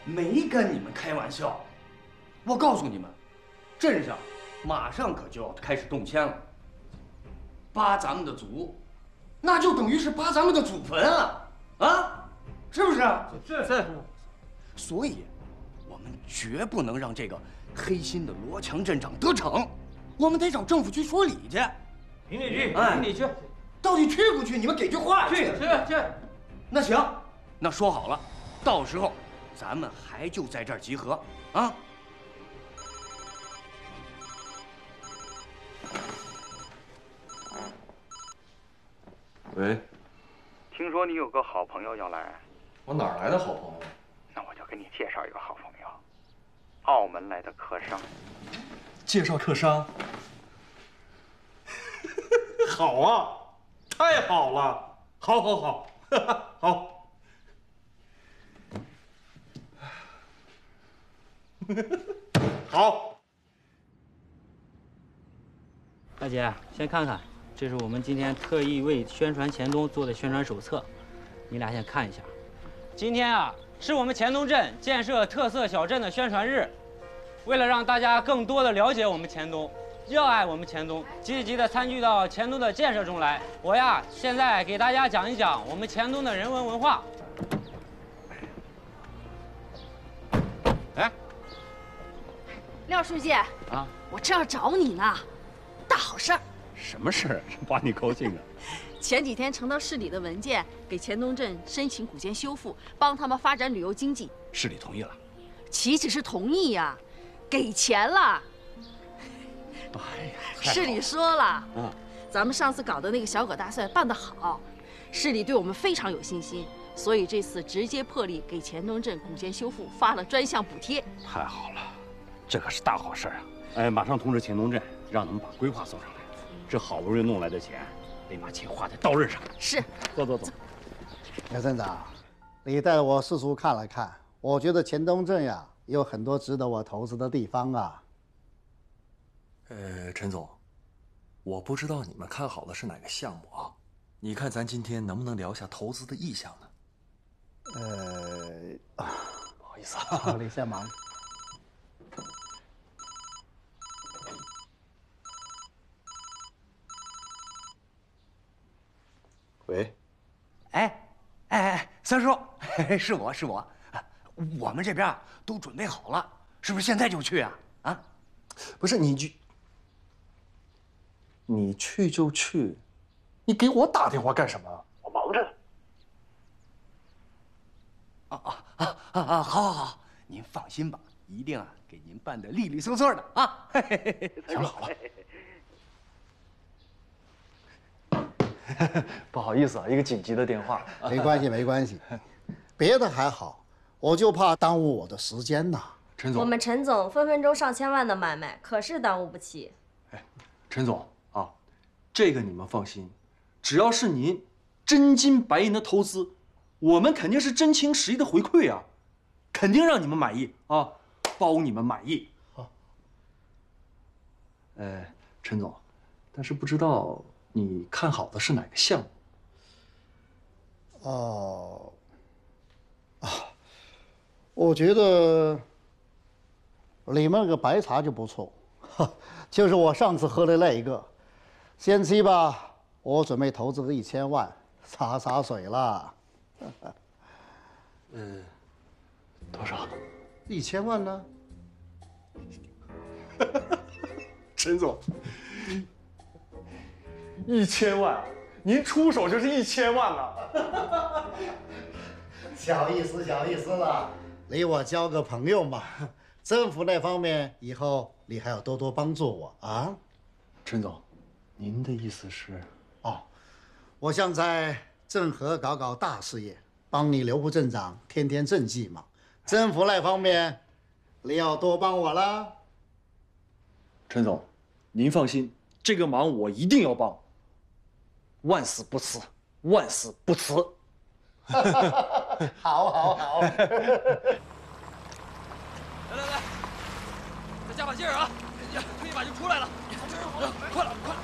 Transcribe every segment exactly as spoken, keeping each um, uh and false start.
没跟你们开玩笑。我告诉你们，镇上马上可就要开始动迁了。扒咱们的祖，那就等于是扒咱们的祖坟啊！啊，是不是？ 是是。 所以，我们绝不能让这个黑心的罗强镇长得逞。我们得找政府去说理去。 评理去， 哎， 评理去。 到底去不去？你们给句话。 去去去。 那行，那说好了，到时候咱们还就在这儿集合啊。 喂， 听说你有个好朋友要来， 我哪儿来的好朋友？ 那我就给你介绍一个好朋友，澳门来的客商。 介绍客商？好啊，太好了，好，好，好，好。好。 大姐，先看看。这是我们今天特意为宣传黔东做的宣传手册，你俩先看一下。今天啊，是我们黔东镇建设特色小镇的宣传日。为了让大家更多的了解我们黔东，热爱我们黔东，积极的参与到黔东的建设中来，我呀，现在给大家讲一讲我们黔东的人文文化。 哎， 廖书记啊，我正要找你呢，大好事儿。 什么事儿？把你高兴的。 前几天呈到市里的文件，给黔东镇申请古建修复，帮他们发展旅游经济。 市里同意了？ 岂止是同意呀、啊，给钱了。 哎呀， 市里说了，啊，咱们上次搞的那个小狗大赛办得好，市里对我们非常有信心，所以这次直接破例给黔东镇古建修复发了专项补贴。 太好了，这可是大好事啊！哎，马上通知黔东镇，让他们把规划送上来。这好不容易弄来的钱，得把钱花在刀刃上。 是， 走走走。 廖镇长，你带我四处看了看，我觉得黔东镇呀有很多值得我投资的地方啊。 呃，陈总，我不知道你们看好的是哪个项目啊？你看咱今天能不能聊下投资的意向呢？ 呃， 不好意思啊， 帮了一下忙。 喂， 哎，哎哎，三叔，是我是我，我们这边啊都准备好了，是不是现在就去啊？啊， 不是你去，你去就去，你给我打电话干什么？我忙着呢。 啊啊啊啊啊！好好好，您放心吧，一定啊给您办得利利索索的啊。 行了好了。不好意思啊，一个紧急的电话。 没关系，没关系，别的还好，我就怕耽误我的时间呐。 陈总， 我们陈总分分钟上千万的买卖，可是耽误不起。 哎，陈总啊，这个你们放心，只要是您真金白银的投资，我们肯定是真情实意的回馈啊，肯定让你们满意啊，包你们满意。好。呃，陈总，但是不知道。你看好的是哪个项目？ 哦，啊，我觉得里面那个白茶就不错，就是我上次喝的那一个。先期吧，我准备投资个一千万，洒洒水了。 呃，多少？ 一千万呢？ 陈总。一千万，您出手就是一千万了。 小意思，小意思了，你我交个朋友嘛。政府那方面以后你还要多多帮助我啊。 陈总，您的意思是？ 哦，我想在镇河搞搞大事业，帮你刘副镇长添添政绩嘛。政府那方面，你要多帮我啦。 陈总，您放心，这个忙我一定要帮。万死不辞，万死不辞。 好，好，好。来来来，再加把劲儿啊！推一把就出来了，快了，快了！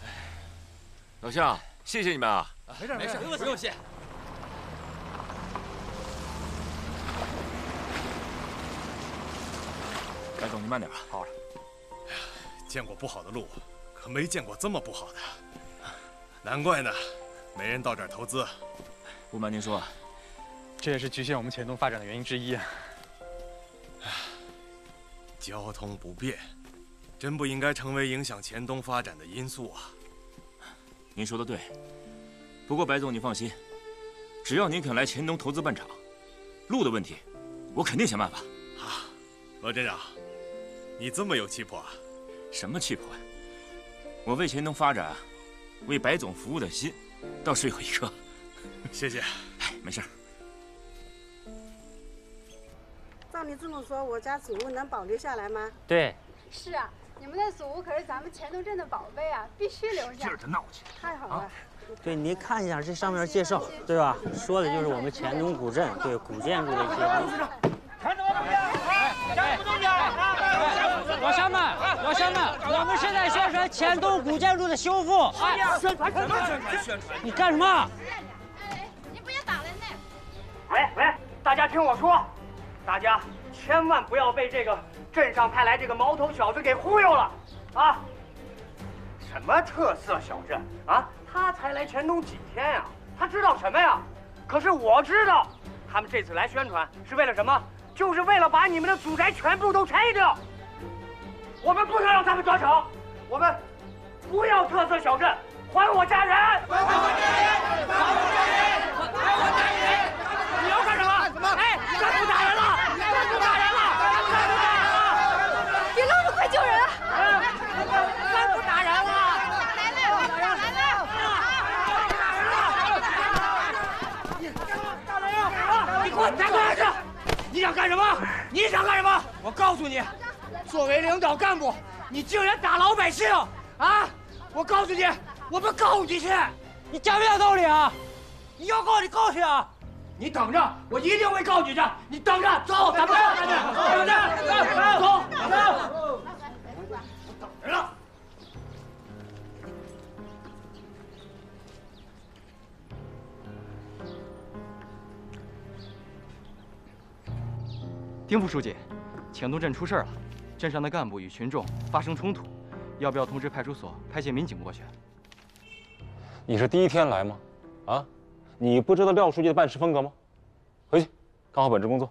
老乡，谢谢你们啊！ 没事没事，不用谢。 白总，你慢点啊。 好了。 哎呀，见过不好的路，可没见过这么不好的。难怪呢，没人到这儿投资。 不瞒您说， 这也是局限我们前东发展的原因之一啊。 交通不便，真不应该成为影响前东发展的因素啊。 您说的对，不过白总你放心，只要您肯来前东投资办厂，路的问题，我肯定想办法。 啊，罗镇长，你这么有气魄啊？ 什么气魄呀？我为前东发展，为白总服务的心，倒是有一颗。 谢谢。 哎，没事儿。 照你这么说，我家祖屋能保留下来吗？ 对。 是啊，你们的祖屋可是咱们前东镇的宝贝啊，必须留下。 劲儿的闹去。 太好了。 对，您看一下这上面介绍，对吧？说的就是我们前东古镇对古建筑的一些东西。老乡们，老乡们，我们是在宣传前东古建筑的修复。 宣传什么宣传宣传？ 你干什么？ 你不要打人呢！ 喂喂，大家听我说，大家千万不要被这个镇上派来这个毛头小子给忽悠了啊！什么特色小镇啊？他才来前东几天呀、啊？他知道什么呀？可是我知道，他们这次来宣传是为了什么？就是为了把你们的祖宅全部都拆掉。我们不能让他们得逞，我们不要特色小镇，还我家人！还我家人！还我家人！还我家人！你要干什么？什么？哎，再不打人了！再不打人了！再不打人了！ 别愣着，快救人！ 再不打人了！ 打来了！打来了！ 打人了！你给我拿过来去！你想干什么？你想干什么？我告诉你，作为领导干部，你竟然打老百姓啊！我告诉你，我们告你去！ 你讲不讲道理啊？ 你要告你告去啊！你等着，我一定会告你的！你等着，走，咱们告他去，等着，走，走。等着了。 丁副书记，前东镇出事了，镇上的干部与群众发生冲突，要不要通知派出所派些民警过去？ 你是第一天来吗？啊，你不知道廖书记的办事风格吗？回去干好本职工作。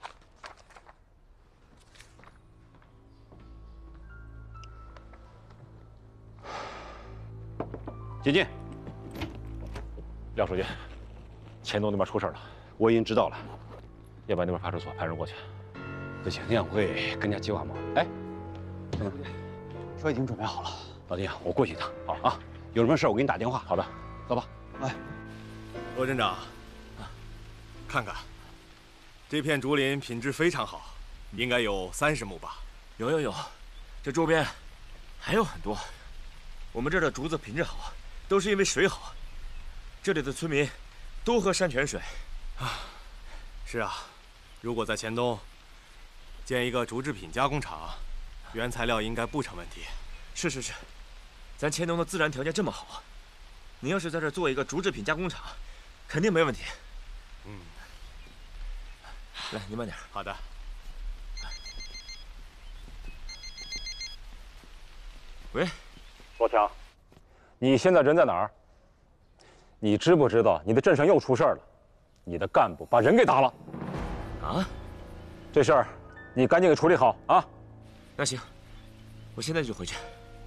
接近。廖书记，前东那边出事了，我已经知道了，要不然那边派出所派人过去。不行，那样会更加激化吗？哎，嗯， 车已经准备好了。 老丁，我过去一趟。好啊，有什么事我给你打电话。好的，走吧。 来， 罗镇长，看看，这片竹林品质非常好，应该有三十亩吧？ 有有有，这周边还有很多。我们这儿的竹子品质好，都是因为水好。这里的村民都喝山泉水。 啊，是啊，如果在前东建一个竹制品加工厂，原材料应该不成问题。 是是是，咱前东的自然条件这么好，您要是在这儿做一个竹制品加工厂，肯定没问题。 嗯， 来，您慢点。 好的。 喂， 罗强，你现在人在哪儿？你知不知道你的镇上又出事儿了？你的干部把人给打了。 啊？ 这事儿你赶紧给处理好啊！ 那行，我现在就回去。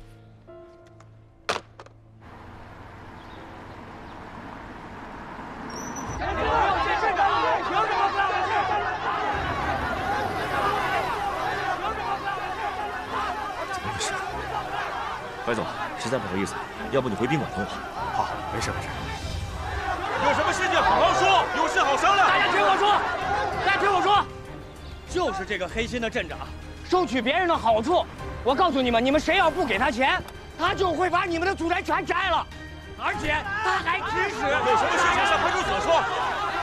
怎么回事？白总，实在不好意思，要不你回宾馆等我。 好，没事没事。 有什么事情好好说，有事好商量。 大家听我说，大家听我说，就是这个黑心的镇长收取别人的好处。我告诉你们，你们谁要不给他钱，他就会把你们的祖宅全拆了，而且他还指使。 有什么事情向派出所说。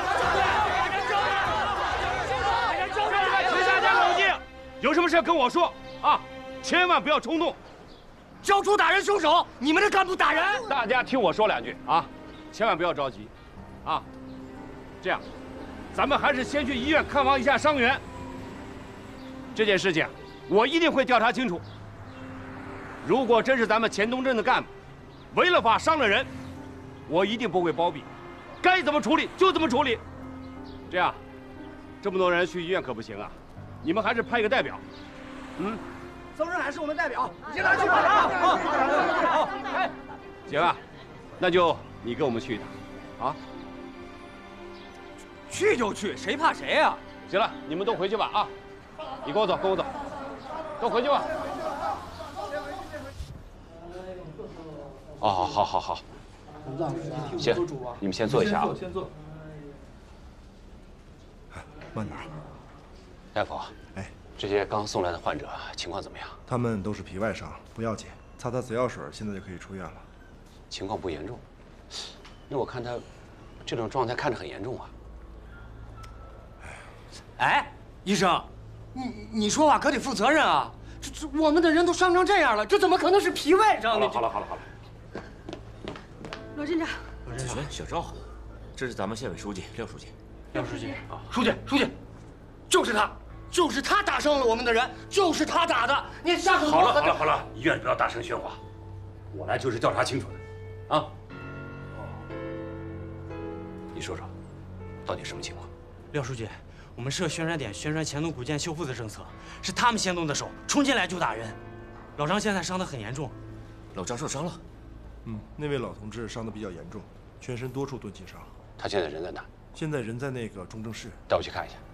请大家冷静，有什么事跟我说啊，千万不要冲动。 交出打人凶手，你们的干部打人。 大家听我说两句啊，千万不要着急，啊，这样，咱们还是先去医院看望一下伤员。这件事情， 我一定会调查清楚。如果真是咱们钱东镇的干部违了法伤了人，我一定不会包庇，该怎么处理就怎么处理。这样，这么多人去医院可不行啊，你们还是派个代表。嗯， 邹仁海是我们代表， 接他去吧啊！好，哎，行啊，那就你跟我们去一趟，啊？ 去就去，谁怕谁呀？ 行了，你们都回去吧啊！你跟我走，跟我走，都回去吧。哦，好，好，好，好。行，你们先坐一下啊。 先坐。 慢点。 大夫，哎，这些刚送来的患者情况怎么样？ 他们都是皮外伤，不要紧，擦擦紫药水，现在就可以出院了。 情况不严重，那我看他这种状态看着很严重啊。 哎，医生，你你说话可得负责任啊！这这我们的人都伤成这样了，这怎么可能是皮外伤呢？ 好了好了好了好了。 罗镇长， 子璇、小赵，这是咱们县委书记廖书记。 廖书记啊，书记书记，就是他，就是他打伤了我们的人，就是他打的。你下手好了好了好了，医院不要大声喧哗，我来就是调查清楚的，啊。你说说，到底什么情况？ 廖书记，我们设宣传点宣传黔东古建修复的政策，是他们先动的手，冲进来就打人。老张现在伤得很严重。 老张受伤了？ 嗯，那位老同志伤得比较严重，全身多处钝器伤。 他现在人在哪？ 现在人在那个中正市。 带我去看一下。